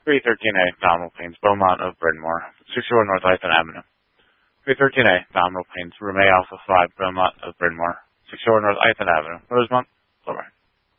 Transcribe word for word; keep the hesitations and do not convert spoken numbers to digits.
three thirteen A, Domhnall Plains, Beaumont of Bryn Mawr, sixty-one North Lytham Avenue. three thirteen A, Domhnall Plains, Rumey Alpha five, Beaumont of Bryn Mawr, sixty-one North Lytham Avenue, Rosemont.